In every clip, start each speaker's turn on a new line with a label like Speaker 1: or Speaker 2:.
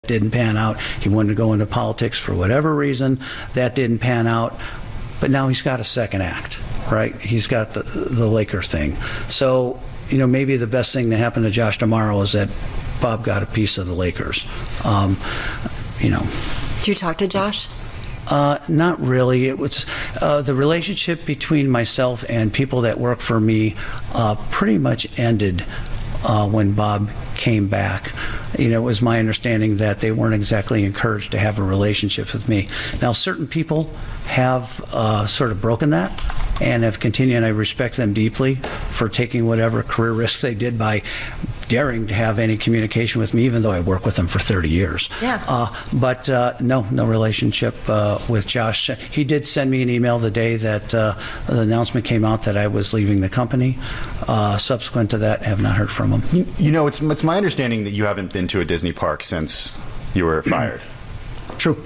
Speaker 1: didn't pan out. He wanted to go into politics for whatever reason. That didn't pan out. But now he's got a second act, right? He's got the Lakers thing. So, maybe the best thing that happened to Josh tomorrow is that Bob got a piece of the Lakers.
Speaker 2: Do you talk to Josh?
Speaker 1: Not really. It was the relationship between myself and people that work for me pretty much ended when Bob came back. It was my understanding that they weren't exactly encouraged to have a relationship with me. Now, certain people have sort of broken that and have continued, and I respect them deeply for taking whatever career risks they did by daring to have any communication with me, even though I worked with them for 30 years.
Speaker 2: Yeah.
Speaker 1: But no relationship with Josh. He did send me an email the day that the announcement came out that I was leaving the company. Subsequent to that, I have not heard from him.
Speaker 3: It's my understanding that you haven't been to a Disney park since you were fired.
Speaker 1: True.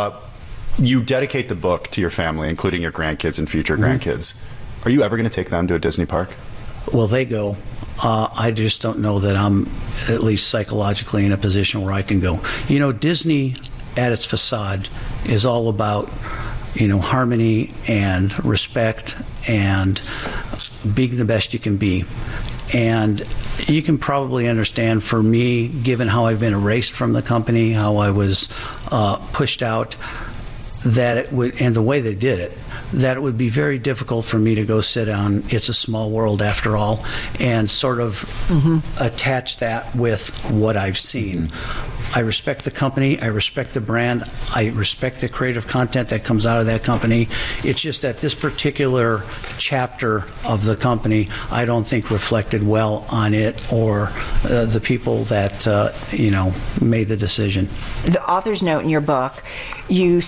Speaker 3: You dedicate the book to your family, including your grandkids and future grandkids. Are you ever going to take them to a Disney park?
Speaker 1: Well, they go. I just don't know that I'm at least psychologically in a position where I can go. Disney at its facade is all about, harmony and respect and being the best you can be. And you can probably understand, for me, given how I've been erased from the company, how I was pushed out, that it would, and the way they did it, that it would be very difficult for me to go sit on It's a Small World After All and sort of attach that with what I've seen. I respect the company. I respect the brand. I respect the creative content that comes out of that company. It's just that this particular chapter of the company, I don't think reflected well on it or the people that, made the decision.
Speaker 2: The author's note in your book, you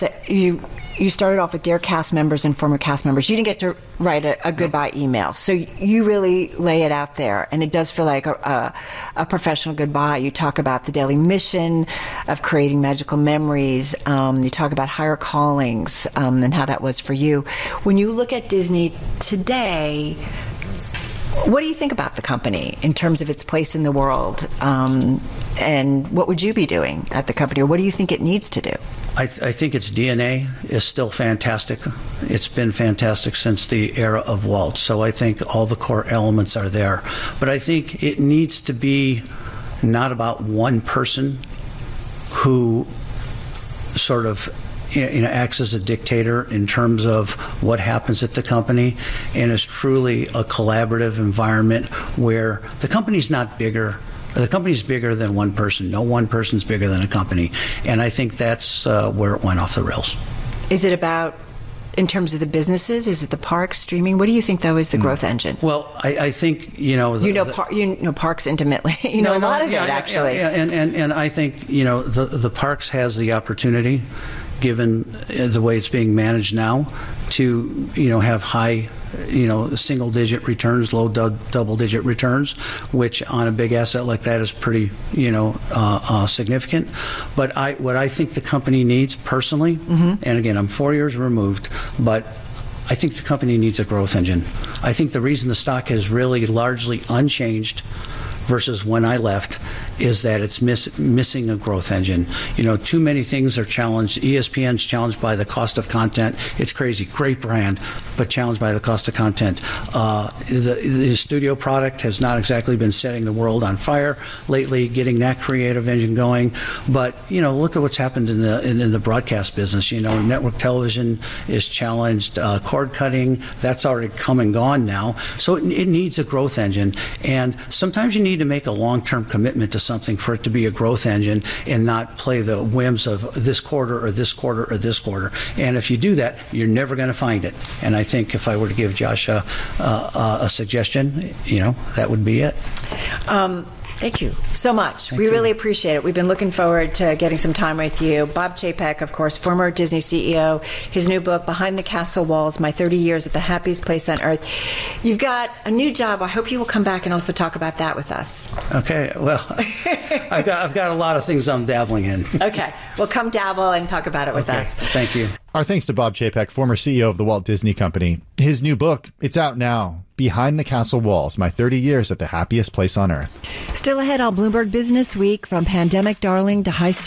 Speaker 2: started off with dear cast members and former cast members. You didn't get to write a goodbye email. So you really lay it out there, and it does feel like a professional goodbye. You talk about the daily mission of creating magical memories. You talk about higher callings and how that was for you. When you look at Disney today, what do you think about the company in terms of its place in the world? And what would you be doing at the company, or what do you think it needs to do?
Speaker 1: I think its DNA is still fantastic. It's been fantastic since the era of Walt. So I think all the core elements are there. But I think it needs to be not about one person who sort of acts as a dictator in terms of what happens at the company, and is truly a collaborative environment where the company's not bigger. The company's bigger than one person. No one person's bigger than a company. And I think that's where it went off the rails.
Speaker 2: Is it about, in terms of the businesses, is it the parks, streaming? What do you think, though, is the growth engine?
Speaker 1: Well, I think,
Speaker 2: parks intimately. A lot of it, actually.
Speaker 1: Yeah, and I think, the parks has the opportunity, given the way it's being managed now, to, have high, single-digit returns, low double-digit returns, which on a big asset like that is pretty, significant. But what I think the company needs personally, and again, I'm 4 years removed, but I think the company needs a growth engine. I think the reason the stock is really largely unchanged versus when I left is that it's missing a growth engine. Too many things are challenged. ESPN's challenged by the cost of content. It's crazy. Great brand, but challenged by the cost of content. The studio product has not exactly been setting the world on fire lately, getting that creative engine going. But, look at what's happened in the broadcast business. Network television is challenged. Cord cutting, that's already come and gone now. So it needs a growth engine. And sometimes you need to make a long-term commitment to something for it to be a growth engine and not play the whims of this quarter or this quarter or this quarter. And if you do that, you're never going to find it. And I think if I were to give Josh a suggestion, that would be it.
Speaker 2: Thank you so much. We really appreciate it. We've been looking forward to getting some time with you. Bob Chapek, of course, former Disney CEO. His new book, Behind the Castle Walls, My 30 Years at the Happiest Place on Earth. You've got a new job. I hope you will come back and also talk about that with us.
Speaker 1: Okay. Well, I've got a lot of things I'm dabbling in.
Speaker 2: Okay. Well, come dabble and talk about it with us.
Speaker 1: Thank you.
Speaker 3: Our thanks to Bob Chapek, former CEO of the Walt Disney Company. His new book, it's out now.
Speaker 4: Behind the Castle Walls, My 30 Years at the Happiest Place on Earth.
Speaker 2: Still ahead on Bloomberg Business Week, from pandemic darling to high